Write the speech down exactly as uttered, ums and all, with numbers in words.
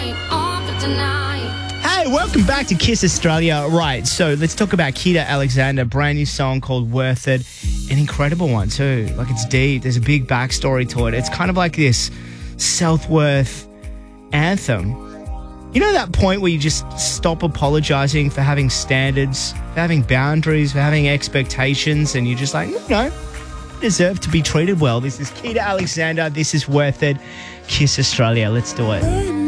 night, all for tonight. Hey, welcome back to Kiss Australia. Right, so let's talk about Kita Alexander, brand new song called Worth It. An incredible one too. Like, it's deep. There's a big backstory to it. It's kind of like this self-worth anthem. You know that point where you just stop apologizing for having standards, for having boundaries, for having expectations, and you're just like, no, no, I deserve to be treated well. This is Kita Alexander. This is Worth It. Kiss Australia. Let's do it.